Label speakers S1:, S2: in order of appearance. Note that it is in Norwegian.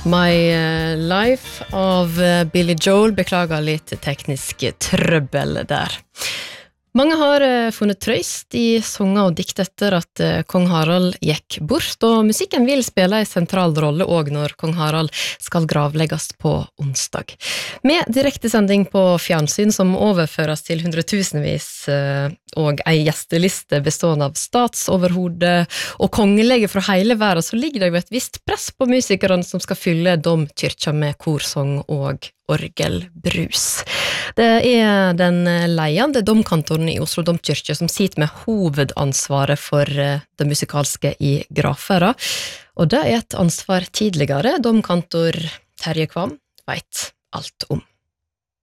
S1: My Life av Billy Joel, beklager litt teknisk trøbbel der. Mange har funnet trøyst i sanger og dikt etter at kong Harald gikk bort, og musikken vil spille en sentral rolle også når kong Harald skal gravlegges på onsdag. Med direktesending på fjernsyn som overføres til hundretusenvis og en gjesteliste bestående av statsoverhode og kongelige fra hele verden, så ligger det jo et visst press på musikerne som skal fylle domkirka med korsang og orgelbrus. Det den leiende domkantoren i Oslo domkirke som sitter med hovedansvaret for det musikalske i gravferda, og det et ansvar tidligere domkantor Terje Kvam vet alt om.